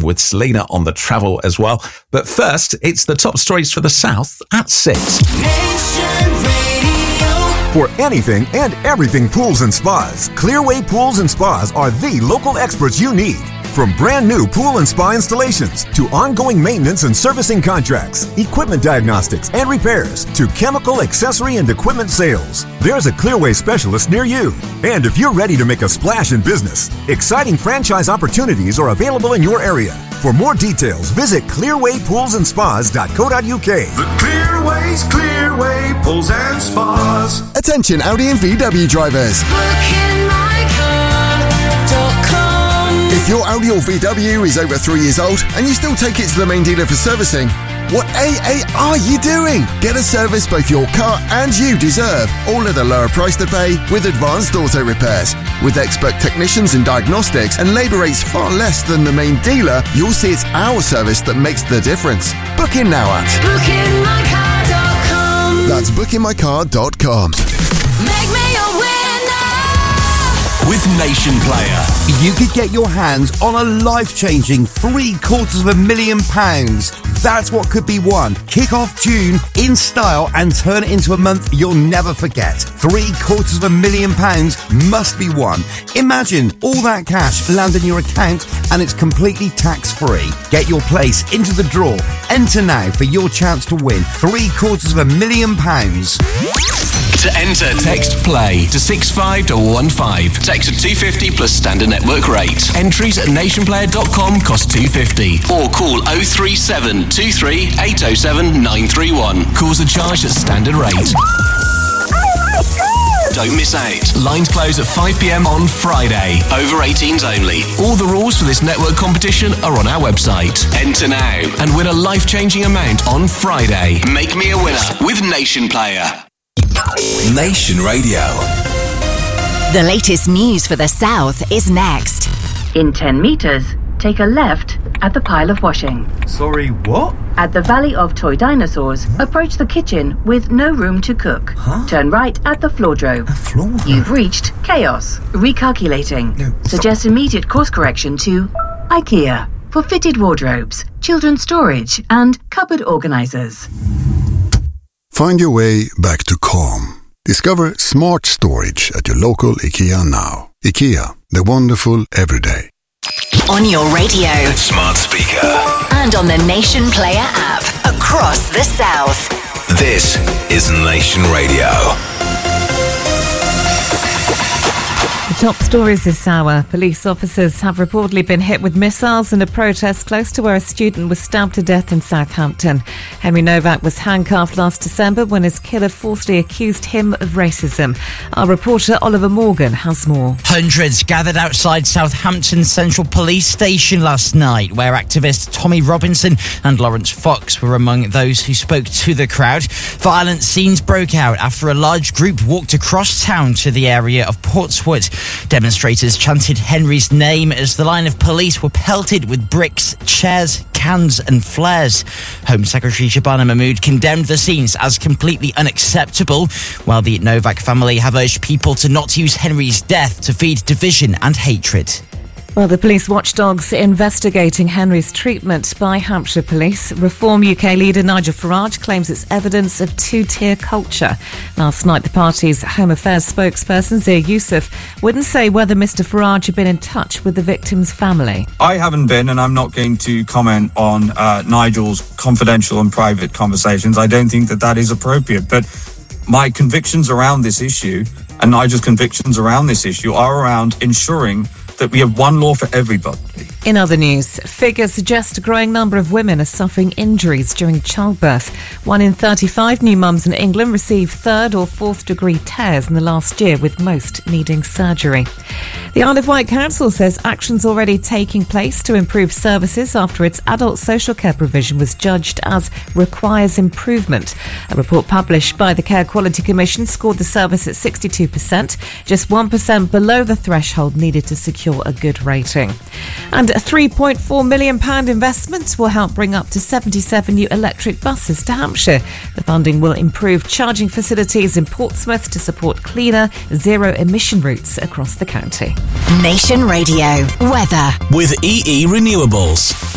with Selena on the travel as well. But first, it's the top stories for the South at 6. For anything and everything pools and spas, Clearway Pools and Spas are the local experts you need. From brand new pool and spa installations to ongoing maintenance and servicing contracts, equipment diagnostics and repairs to chemical, accessory and equipment sales, there's a Clearway specialist near you. And if you're ready to make a splash in business, exciting franchise opportunities are available in your area. For more details, visit clearwaypoolsandspas.co.uk. The Clearway's Clearway Pools and Spas. Attention Audi and VW drivers. If your Audi or VW is over 3 years old and you still take it to the main dealer for servicing, what AA are you doing? Get a service both your car and you deserve, all at a lower price to pay with Advanced Auto Repairs. With expert technicians and diagnostics and labour rates far less than the main dealer, you'll see it's our service that makes the difference. Book in now at bookingmycar.com. That's bookingmycar.com. Make me a winner with Nation Player. You could get your hands on a life-changing £750,000. That's what could be won. Kick off June in style and turn it into a month you'll never forget. £750,000 must be won. Imagine all that cash land in your account and it's completely tax-free. Get your place into the draw. Enter now for your chance to win £750,000. To enter, text PLAY to 65215. Text at 250 plus standard network rate. Entries at nationplayer.com cost £250. Or call 037 23 807 931. Calls are charged at standard rate. Don't miss out. Lines close at 5 p.m. on Friday. Over 18s only. All the rules for this network competition are on our website. Enter now and win a life-changing amount on Friday. Make me a winner with Nation Player. Nation Radio. The latest news for the South is next. In 10 metres, take a left at the pile of washing. Sorry, what? At the Valley of Toy Dinosaurs, approach the kitchen with no room to cook. Turn right at the floordrome. You've reached chaos. Recalculating. Suggest immediate course correction to IKEA for fitted wardrobes, children's storage and cupboard organisers. Find your way back to calm. Discover smart storage at your local IKEA now. IKEA, the wonderful everyday. On your radio, Smart speaker, and on the Nation Player app across the South. This is Nation Radio. The top stories this hour. Police officers have reportedly been hit with missiles in a protest close to where a student was stabbed to death in Southampton. Henry Novak was handcuffed last December when his killer falsely accused him of racism. Our reporter Oliver Morgan has more. Hundreds gathered outside Southampton Central Police Station last night, where activists Tommy Robinson and Lawrence Fox were among those who spoke to the crowd. Violent scenes broke out after a large group walked across town to the area of Portswood. Demonstrators chanted Henry's name as the line of police were pelted with bricks, chairs, cans and flares. Home Secretary Shabana Mahmood condemned the scenes as completely unacceptable, while the Novak family have urged people to not use Henry's death to feed division and hatred. Well, the police watchdogs investigating Henry's treatment by Hampshire Police. Reform UK leader Nigel Farage claims it's evidence of two-tier culture. Last night, the party's Home Affairs spokesperson, Zia Youssef, wouldn't say whether Mr Farage had been in touch with the victim's family. I haven't been, and I'm not going to comment on Nigel's confidential and private conversations. I don't think that is appropriate. But my convictions around this issue, and Nigel's convictions around this issue, are around ensuring that we have one law for everybody. In other news, figures suggest a growing number of women are suffering injuries during childbirth. 1 in 35 new mums in England received 3rd or 4th degree tears in the last year, with most needing surgery. The Isle of Wight Council says actions already taking place to improve services after its adult social care provision was judged as requires improvement. A report published by the Care Quality Commission scored the service at 62%, just 1% below the threshold needed to secure a good rating. And a £3.4 million investment will help bring up to 77 new electric buses to Hampshire. The funding will improve charging facilities in Portsmouth to support cleaner, zero-emission routes across the county. Nation Radio. Weather. With EE Renewables.